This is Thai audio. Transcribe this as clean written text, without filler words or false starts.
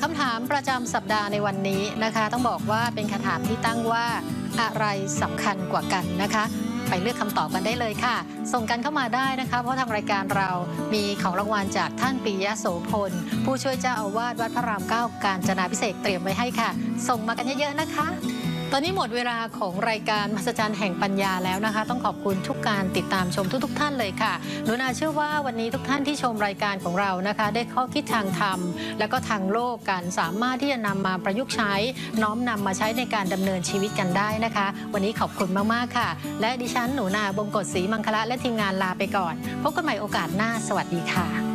ำถามประจำสัปดาห์ในวันนี้นะคะต้องบอกว่าเป็นคำถามที่ตั้งว่าอะไรสำคัญกว่ากันนะคะไปเลือกคำตอบกันได้เลยค่ะส่งกันเข้ามาได้นะคะเพราะทางรายการเรามีของรางวัลจากท่านปิยะโสพลผู้ช่วยเจ้าอาวาสวัดพระราม 9กาญจนาภิเษกเตรียมไว้ให้ค่ะส่งมากันเยอะๆนะคะตอนนี้หมดเวลาของรายการมหัศจรรย์แห่งปัญญาแล้วนะคะต้องขอบคุณทุกการติดตามชมทุกท่านเลยค่ะหนูนาเชื่อว่าวันนี้ทุกท่านที่ชมรายการของเรานะคะได้ข้อคิดทางธรรมและก็ทางโลกกันสามารถที่จะนำมาประยุกต์ใช้น้อมนำมาใช้ในการดำเนินชีวิตกันได้นะคะวันนี้ขอบคุณมากๆค่ะและดิฉันหนูนาบงกฎศรีมังคละและทีมงานลาไปก่อนพบกันใหม่โอกาสหน้าสวัสดีค่ะ